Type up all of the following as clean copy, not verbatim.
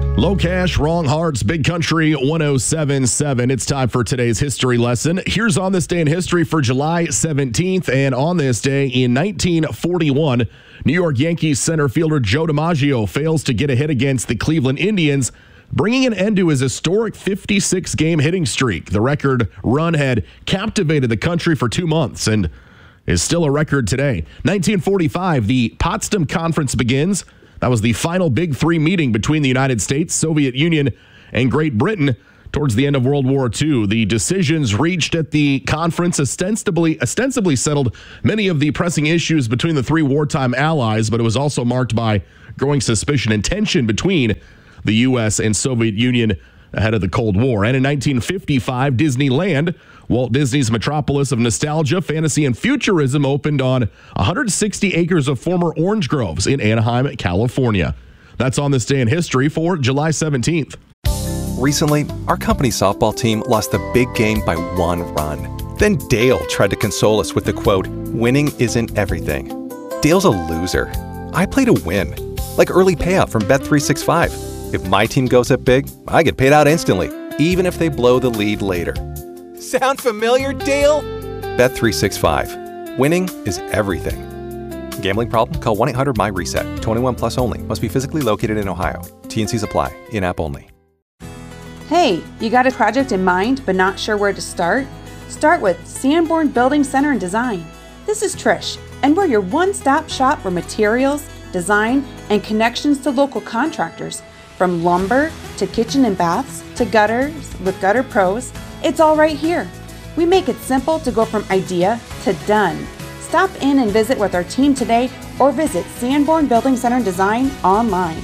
Low Cash, Wrong Hearts, Big Country 107.7. It's time for today's history lesson. Here's On This Day in History for July 17th. And on this day in 1941, New York Yankees center fielder Joe DiMaggio fails to get a hit against the Cleveland Indians, bringing an end to his historic 56-game hitting streak. The record run had captivated the country for 2 months and is still a record today. 1945, the Potsdam Conference begins. That was the final Big Three meeting between the United States, Soviet Union, and Great Britain towards the end of World War II. The decisions reached at the conference ostensibly settled many of the pressing issues between the three wartime allies, but it was also marked by growing suspicion and tension between the U.S. and Soviet Union ahead of the Cold War. And in 1955, Disneyland, Walt Disney's metropolis of nostalgia, fantasy, and futurism, opened on 160 acres of former orange groves in Anaheim, California. That's On This Day in History for July 17th. Recently, our company softball team lost the big game by 1 run. Then Dale tried to console us with the quote, "Winning isn't everything." Dale's a loser. I play to win, like early payout from Bet365. If my team goes up big, I get paid out instantly, even if they blow the lead later. Sound familiar, Dale? Bet365. Winning is everything. Gambling problem? Call 1-800-MY-RESET. 21 plus only. Must be physically located in Ohio. T&Cs apply. In-app only. Hey, you got a project in mind but not sure where to start? Start with Sanborn Building Center and Design. This is Trish, and we're your one-stop shop for materials, design, and connections to local contractors. From lumber to kitchen and baths to gutters with Gutter Pros, it's all right here. We make it simple to go from idea to done. Stop in and visit with our team today or visit Sanborn Building Center and Design online.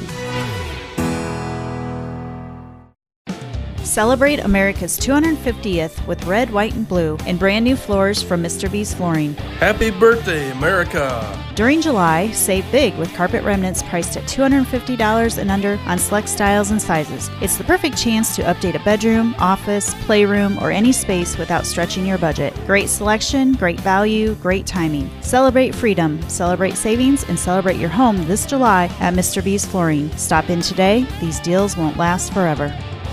Celebrate America's 250th with red, white, and blue in brand new floors from Mr. B's Flooring. Happy birthday, America! During July, save big with carpet remnants priced at $250 and under on select styles and sizes. It's the perfect chance to update a bedroom, office, playroom, or any space without stretching your budget. Great selection, great value, great timing. Celebrate freedom, celebrate savings, and celebrate your home this July at Mr. B's Flooring. Stop in today. These deals won't last forever.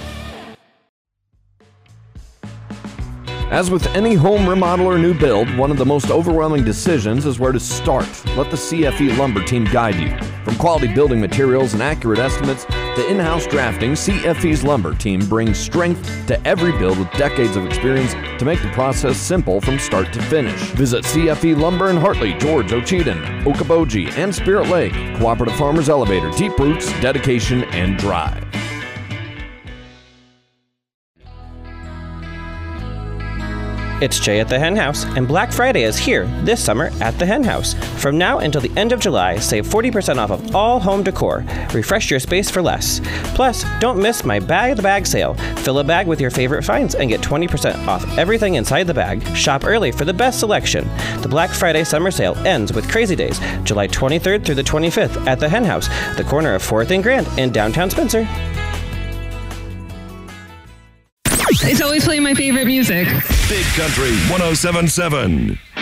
As with any home remodel or new build, one of the most overwhelming decisions is where to start. Let the CFE Lumber team guide you. From quality building materials and accurate estimates to in-house drafting, CFE's Lumber team brings strength to every build with decades of experience to make the process simple from start to finish. Visit CFE Lumber in Hartley, George, Ocheyedan, Okoboji, and Spirit Lake. Cooperative Farmers Elevator, deep roots, dedication, and drive. It's Jay at the Hen House, and Black Friday is here this summer at the Hen House. From now until the end of July, save 40% off of all home decor. Refresh your space for less. Plus, don't miss my Bag the Bag sale. Fill a bag with your favorite finds and get 20% off everything inside the bag. Shop early for the best selection. The Black Friday summer sale ends with Crazy Days, July 23rd through the 25th at the Hen House, the corner of 4th and Grand in downtown Spencer. It's always playing my favorite music. Big Country 107.7.